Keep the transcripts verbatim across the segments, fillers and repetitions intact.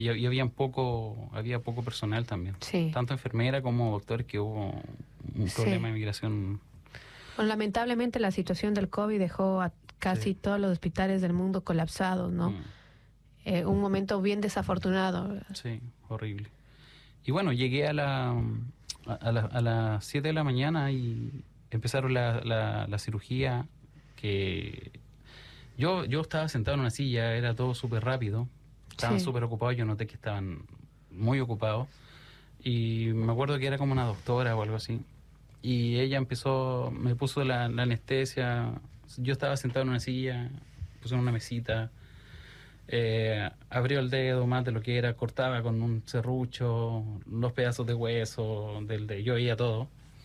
Y, y había poco, había poco personal también. Sí. Tanto enfermera como doctores, que hubo un problema Sí. de migración. Bueno, lamentablemente la situación del COVID dejó a casi Sí. todos los hospitales del mundo colapsados, ¿no? Mm. Eh, un momento bien desafortunado, ¿verdad? Sí, horrible. Y bueno, llegué a la a, a la- a las siete de la mañana y empezaron la, la, la cirugía, que yo, yo estaba sentado en una silla, era todo súper rápido, estaban Sí. súper ocupados, yo noté que estaban muy ocupados, y me acuerdo que era como una doctora o algo así, y ella empezó, me puso la, la anestesia, yo estaba sentado en una silla, puso una mesita. Eh, abrió el dedo más de lo que era, cortaba con un serrucho los pedazos de hueso, del de yo veía todo.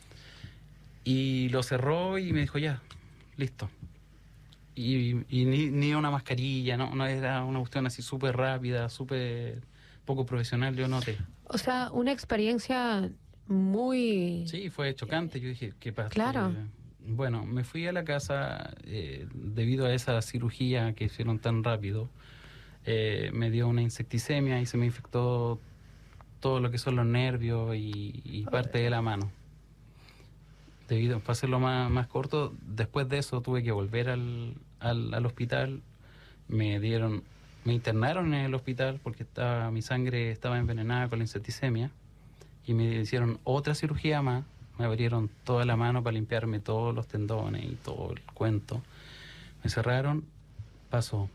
Y lo cerró y me dijo, ya, listo. Y, y ni, ni una mascarilla, no, no era una cuestión así súper rápida, súper poco profesional, yo noté. O sea, una experiencia muy... Sí, fue chocante, yo dije, ¿qué pasa? Claro. Eh, bueno, me fui a la casa eh, debido a esa cirugía que hicieron tan rápido. Eh, me dio una insecticemia y se me infectó todo lo que son los nervios y, y parte de la mano. Debido, para hacerlo más, más corto, después de eso tuve que volver al, al, al hospital. Me dieron, me internaron en el hospital porque estaba, mi sangre estaba envenenada con la insecticemia, y me hicieron otra cirugía más. Me abrieron toda la mano para limpiarme todos los tendones y todo el cuento. Me cerraron, pasó.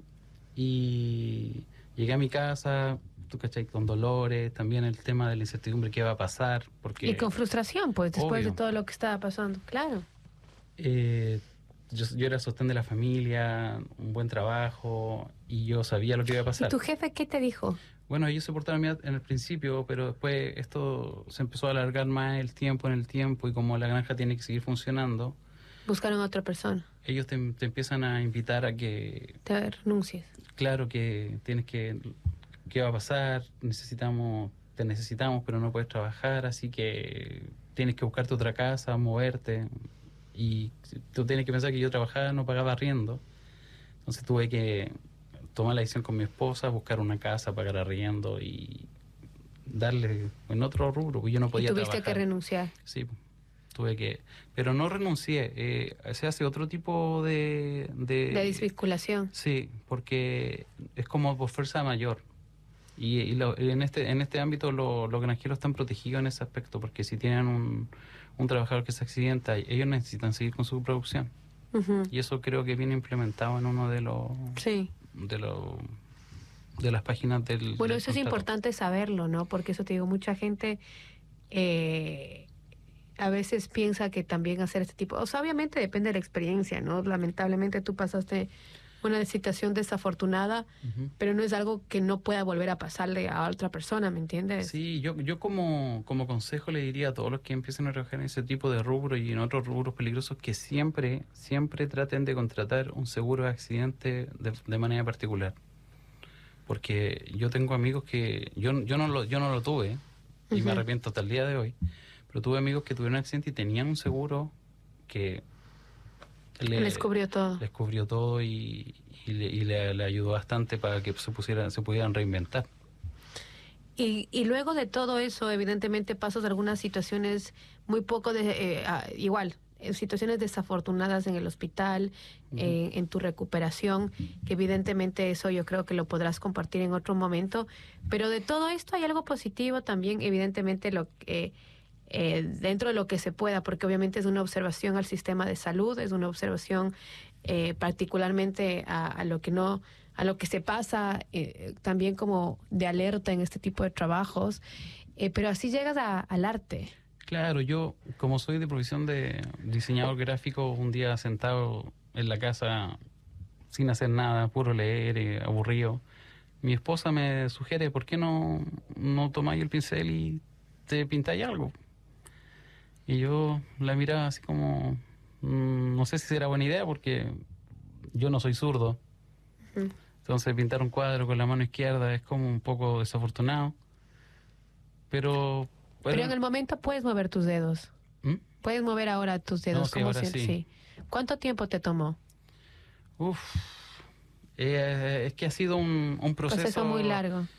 Y llegué a mi casa, tú cachai, con dolores, también el tema de la incertidumbre, qué va a pasar, porque Y con frustración, pues, después obvio. de todo lo que estaba pasando. Claro. eh, yo, yo era sostén de la familia, un buen trabajo, y yo sabía lo que iba a ¿Y pasar. tu jefe qué te dijo? Bueno, ellos se portaron bien en el principio, pero después esto se empezó a alargar más el tiempo en el tiempo, y como la granja tiene que seguir funcionando, Buscaron a otra persona. ellos te, te empiezan a invitar a que, Te renuncies. claro, que tienes que, ¿qué va a pasar? Necesitamos, te necesitamos, pero no puedes trabajar, así que tienes que buscarte otra casa, moverte. Y tú tienes que pensar que yo trabajaba, no pagaba arriendo. Entonces tuve que tomar la decisión con mi esposa, buscar una casa, pagar arriendo y darle en otro rubro, porque yo no Y podía tuviste trabajar. que renunciar. Sí, tuve que... Pero no renuncié, eh, se hace otro tipo de... De, De desvinculación. Sí, porque es como por fuerza mayor. Y, y lo- en este en este ámbito lo- los granjeros están protegidos en ese aspecto, porque si tienen un, un trabajador que se accidenta, ellos necesitan seguir con su producción. Ujú. Y eso creo que viene implementado en uno de los Sí. de los de las páginas del Bueno, del eso es contrato. importante saberlo, ¿no? Porque eso te digo, mucha gente eh, a veces piensa que también hacer este tipo... O sea, obviamente depende de la experiencia, ¿no? Lamentablemente tú pasaste una situación desafortunada, Ujú. pero no es algo que no pueda volver a pasarle a otra persona, ¿me entiendes? Sí, yo, yo como, como consejo le diría a todos los que empiecen a trabajar en ese tipo de rubro y en otros rubros peligrosos, que siempre, siempre traten de contratar un seguro de accidente de, de manera particular. Porque yo tengo amigos que, yo, yo, no, lo, yo no lo tuve, y Ujú. me arrepiento hasta el día de hoy, pero tuve amigos que tuvieron un accidente y tenían un seguro que le, Les cubrió todo. les cubrió todo, y, y, le, y le, le ayudó bastante para que se, pusieran, se pudieran reinventar. Y, y luego de todo eso, evidentemente pasas algunas situaciones muy poco de... eh, ah, igual, eh, situaciones desafortunadas en el hospital, Ujú. eh, en tu recuperación, que evidentemente eso yo creo que lo podrás compartir en otro momento. Pero de todo esto hay algo positivo también, evidentemente, lo que... Eh, dentro de lo que se pueda, porque obviamente es una observación al sistema de salud, es una observación eh, particularmente a, a lo que no, a lo que se pasa eh, también como de alerta en este tipo de trabajos, eh, pero así llegas a, al arte. Claro, yo como soy de profesión de diseñador gráfico, un día sentado en la casa sin hacer nada, puro leer, eh, aburrido, mi esposa me sugiere, ¿por qué no, no tomáis el pincel y te pintáis algo? Y yo la miraba así como, mm, no sé si será buena idea, porque yo no soy zurdo. Ujú. Entonces pintar un cuadro con la mano izquierda es como un poco desafortunado. Pero... Pero en el momento puedes mover tus dedos. ¿Mm? Puedes mover ahora tus dedos. No, sí, ¿Cómo ahora sientes? sí. ¿Cuánto tiempo te tomó? Uf, eh, es que ha sido un, un proceso, Proceso muy largo.